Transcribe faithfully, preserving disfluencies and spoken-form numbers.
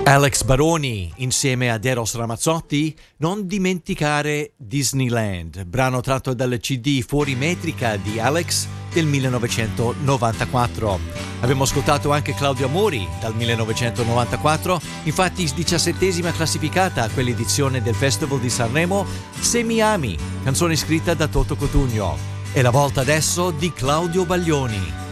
Alex Baroni insieme ad Eros Ramazzotti, non dimenticare Disneyland, brano tratto dal C D Fuori metrica di Alex del millenovecentonovantaquattro. Abbiamo ascoltato anche Claudio Amori dal millenovecentonovantaquattro, infatti diciassettesima classificata a quell'edizione del Festival di Sanremo, Se mi ami, canzone scritta da Toto Cotugno. È la volta adesso di Claudio Baglioni.